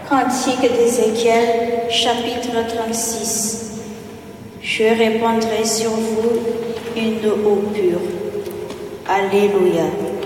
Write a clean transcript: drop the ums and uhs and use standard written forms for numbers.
Cantique d'Ézéchiel, chapitre 36. Je répandrai sur vous une eau pure. Alléluia.